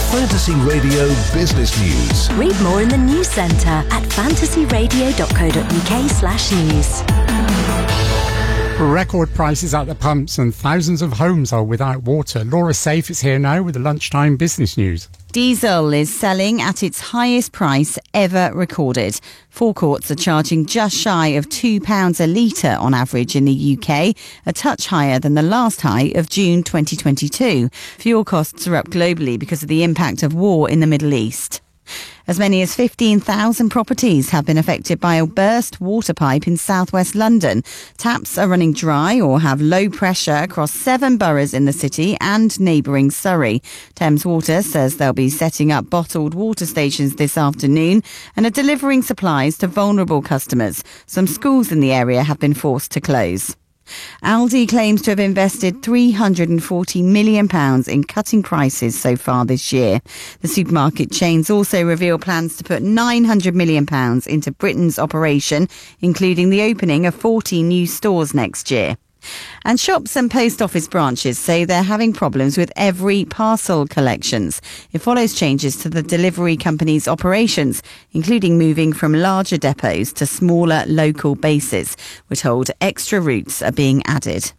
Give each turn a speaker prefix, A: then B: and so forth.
A: Fantasy Radio Business News.
B: Read more in the news centre at fantasyradio.co.uk/news.
C: Record prices at the pumps and thousands of homes are without water. Laura Safe is here now with the lunchtime business news.
D: Diesel is selling at its highest price ever recorded. Forecourts are charging just shy of £2 a litre on average in the UK, a touch higher than the last high of June 2022. Fuel costs are up globally because of the impact of war in the Middle East. As many as 15,000 properties have been affected by a burst water pipe in southwest London. Taps are running dry or have low pressure across 7 boroughs in the city and neighbouring Surrey. Thames Water says they'll be setting up bottled water stations this afternoon and are delivering supplies to vulnerable customers. Some schools in the area have been forced to close. Aldi claims to have invested £340 million in cutting prices so far this year. The supermarket chains also reveal plans to put £900 million into Britain's operation, including the opening of 40 new stores next year. And shops and post office branches say they're having problems with every parcel collections. It follows changes to the delivery company's operations, including moving from larger depots to smaller local bases. We're told extra routes are being added.